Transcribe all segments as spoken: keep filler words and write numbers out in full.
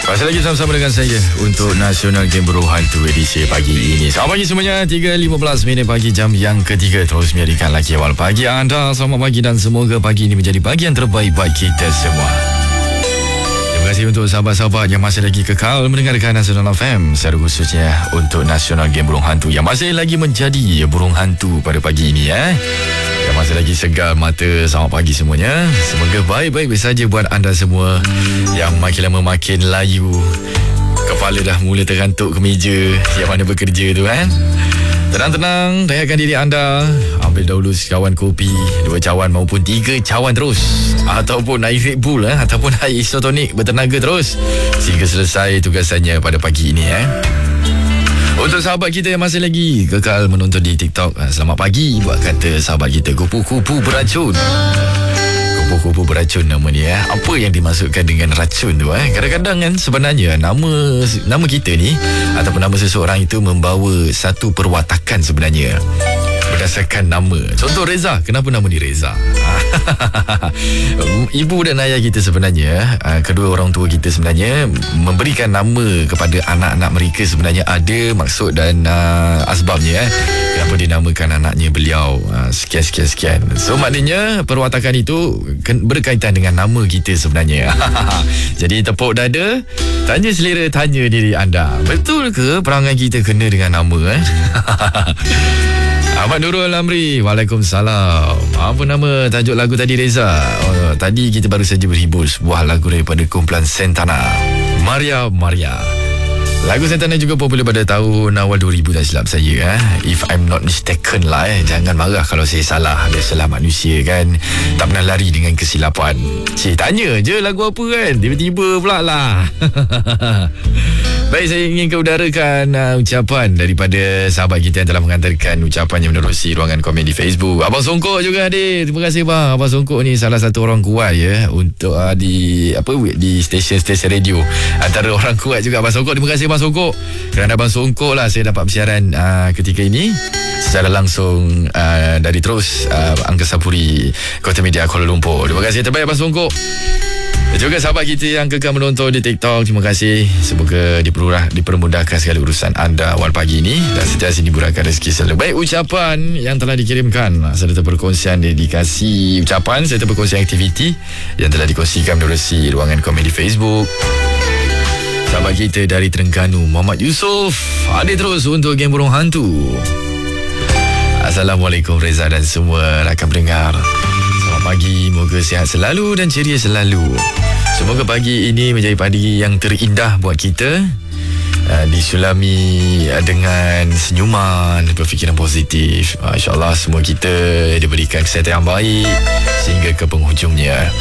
Masih lagi sama-sama dengan saya untuk Nasional Game Burung Hantu edisi pagi ini. Selamat pagi semuanya, tiga lima belas minit pagi, jam yang ketiga. Terus menjadikan lagi awal pagi anda. Selamat pagi dan semoga pagi ini menjadi pagi yang terbaik bagi kita semua. Terima kasih untuk sahabat-sahabat yang masih lagi kekal mendengarkan Nasional F M, secara khususnya untuk Nasional Game Burung Hantu yang masih lagi menjadi burung hantu pada pagi ini eh. Yang masih lagi segar mata. Selamat pagi semuanya. Semoga baik-baik saja buat anda semua yang makin lama makin layu, kepala dah mula tergantuk ke meja yang mana bekerja tu kan. Tenang-tenang, dayakan diri anda. Ambil dahulu sekawan kopi, dua cawan maupun tiga cawan terus, ataupun air Red Bull eh, ataupun air isotonik bertenaga terus sehingga selesai tugasannya pada pagi ini eh. Untuk sahabat kita yang masih lagi kekal menonton di TikTok, selamat pagi buat kata sahabat kita kupu-kupu beracun. Kupu-kupu beracun nama dia eh. Apa yang dimaksudkan dengan racun tu eh? Kadang-kadang kan sebenarnya nama nama kita ni ataupun nama seseorang itu membawa satu perwatakan sebenarnya berdasarkan nama. Contoh Reza, kenapa nama dia Reza? Ibu dan ayah kita sebenarnya, kedua orang tua kita sebenarnya memberikan nama kepada anak-anak mereka sebenarnya ada maksud dan uh, asbabnya eh. Kenapa dia namakan anaknya beliau uh, sekian-sekian-sekian. So maknanya perwatakan itu berkaitan dengan nama kita sebenarnya. Jadi tepuk dada, tanya selera, tanya diri anda, betul ke perangai kita kena dengan nama eh? Ahmad Nurul Amri, Waalaikumsalam. Apa nama tajuk lagu tadi Reza? Oh, tadi kita baru saja berhibur sebuah lagu daripada kumpulan Santana, Maria Maria. Lagu Santana juga popular pada tahun awal dua ribu tak silap saya eh. If I'm not mistaken lah eh. Jangan marah kalau saya salah. Biasalah manusia kan, tak pernah lari dengan kesilapan. Cik, tanya je lagu apa kan, tiba-tiba pula lah. Baik, saya ingin keudarakan uh, ucapan daripada sahabat kita yang telah mengantarkan ucapannya menerusi ruangan komen di Facebook. Abang Songkok juga hadir. Terima kasih bang. Abang Songkok ni salah satu orang kuat ya untuk uh, di apa di stesen-stesen radio. Antara orang kuat juga Abang Songkok. Terima kasih Abang Songkok. Kerana Abang Songkok lah saya dapat bersiaran uh, ketika ini secara langsung uh, dari terus uh, Angkasa Puri Kota Media Kuala Lumpur. Terima kasih terbaik Abang Songkok. Dan juga sahabat kita yang kekal menonton di TikTok, terima kasih. Semoga dipermudahkan, dipermudahkan segala urusan anda awal pagi ini dan sentiasa dimurahkan rezeki selalu. Baik, ucapan yang telah dikirimkan serta perkongsian dedikasi ucapan serta perkongsian aktiviti yang telah dikongsikan menerusi ruangan komen di Facebook. Sahabat kita dari Terengganu, Muhammad Yusof, hadir terus untuk Game Burung Hantu. Assalamualaikum Reza dan semua rakan pendengar. Selamat pagi, moga sihat selalu dan ceria selalu. Semoga pagi ini menjadi pagi yang terindah buat kita, uh, disulami uh, dengan senyuman, berfikiran positif. uh, InsyaAllah semua kita diberikan kesihatan yang baik sehingga ke penghujungnya.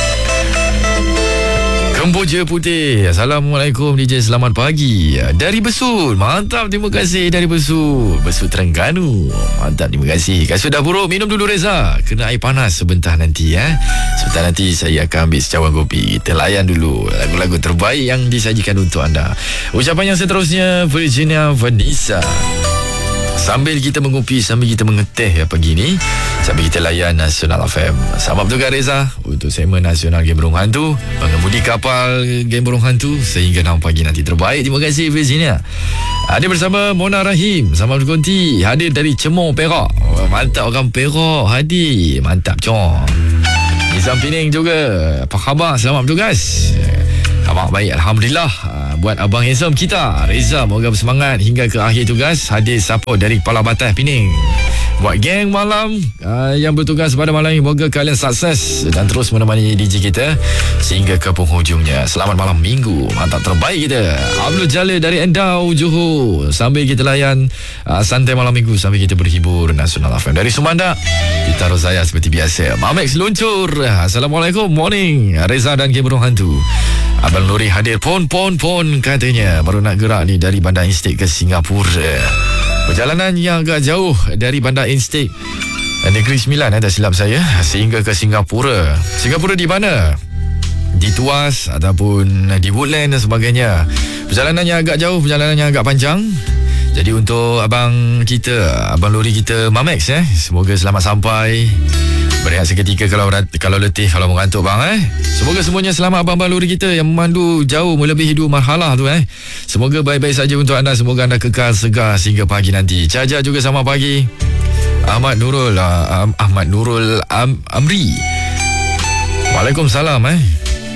Kemboja Putih, Assalamualaikum D J, selamat pagi dari Besut. Mantap, terima kasih dari Besut, Besut Terengganu. Mantap, terima kasih. Kasut dah buruk, minum dulu Reza, kena air panas sebentar nanti ya. Sebentar nanti saya akan ambil secawan kopi. Kita layan dulu lagu-lagu terbaik yang disajikan untuk anda. Ucapan yang seterusnya Virginia Vanessa. Sambil kita mengopi, sambil kita mengeteh ya pagi ni, sambil kita layan Nasional F M. Selamat bertugas Reza untuk segmen Nasional Game Burung Hantu, pengemudi kapal Game Burung Hantu sehingga enam pagi nanti terbaik. Terima kasih Virginia. Hadir bersama Mona Rahim, selamat berkonti. Hadir dari Cemor, Perak. Oh, mantap orang Perak hadir. Mantap cong. Nizam Pening juga, apa khabar? Selamat bertugas. Abang baik, Alhamdulillah. Buat Abang handsome kita Reza, moga bersemangat hingga ke akhir tugas. Hadir support dari Kepala Batas Pening. Buat geng malam uh, yang bertugas pada malam ini, moga kalian sukses dan terus menemani D J kita sehingga ke penghujungnya. Selamat malam minggu, mantap terbaik kita. Abdul Jalil dari Endau, Johor. Sambil kita layan uh, santai malam minggu, sambil kita berhibur Nasional F M. Dari Sumanda kita Rozaya seperti biasa. Mamex luncur. Assalamualaikum, morning Reza dan Game Burung Hantu. Abang Lori hadir pon pon pon katanya. Baru nak gerak ni dari Bandar Instik ke Singapura. Perjalanan yang agak jauh dari Bandar Instik Negeri Sembilan eh, tak silap saya, sehingga ke Singapura. Singapura di mana? Di Tuas ataupun di Woodland dan sebagainya. Perjalanannya agak jauh, perjalanannya agak panjang. Jadi untuk abang kita, Abang Lori kita Mamex eh, semoga selamat sampai Berehat seketika kalau kalau letih, kalau mengantuk bang eh. Semoga semuanya selamat abang-abang lori kita yang memandu jauh melebihi dua marhalah tu eh. Semoga baik-baik saja untuk anda. Semoga anda kekal segar sehingga pagi nanti. Caja juga sama pagi. Ahmad Nurul uh, Ahmad Nurul Am, Amri. Waalaikumsalam eh.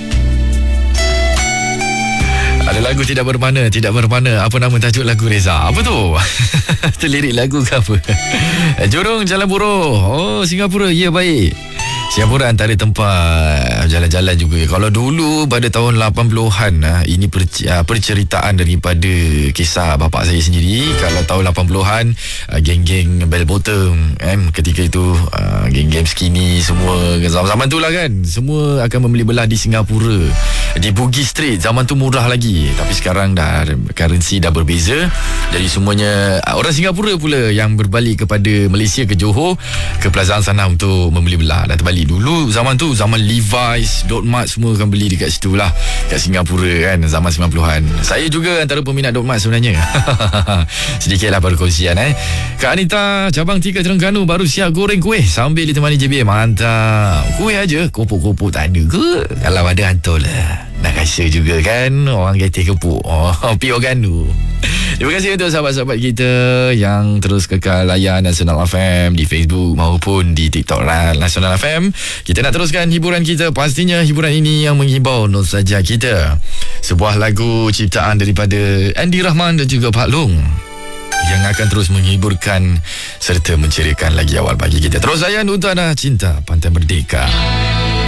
Ada lagu tidak bermakna, tidak bermakna. Apa nama tajuk lagu Reza? Apa tu? Itu lirik lagu ke apa? Jurong Jalan Buruh. Oh, Singapura. Ya, baik. Singapura antara tempat jalan-jalan juga. Kalau dulu pada tahun lapan puluhan, ini perceritaan daripada kisah bapak saya sendiri. Kalau tahun lapan puluhan, geng-geng bell bottom eh, ketika itu geng-geng skinny semua zaman-zaman tu lah kan. Semua akan membeli belah di Singapura, di Bugis Street. Zaman tu murah lagi. Tapi sekarang dah currency dah berbeza. Jadi semuanya orang Singapura pula yang berbalik kepada Malaysia, ke Johor, ke Plaza sana untuk membeli belah. Dah terbalik. Dulu zaman tu zaman Levi's, Dot Mart semua akan beli dekat situ lah, kat Singapura kan, zaman sembilan puluhan. Saya juga antara peminat Dot Mart sebenarnya. Sedikitlah perkongsian eh. Kak Anita, cabang tiga Terengganu baru siap goreng kuih sambil ditemani J B. Mantap. Kuih aja, kopok-kopok tak ada ke? Kalau ada hantar lah. Nak rasa juga kan orang kata kepuk. Oh, Pio Ganu. Terima kasih untuk sahabat-sahabat kita yang terus kekal layan Nasional F M di Facebook maupun di TikTok Nasional F M. Kita nak teruskan hiburan kita. Pastinya hiburan ini yang menghibau nostalgia kita. Sebuah lagu ciptaan daripada Andy Rahman dan juga Pak Long yang akan terus menghiburkan serta menceriakan lagi awal pagi kita. Terus layan untuk anda. Cinta Pantai Merdeka.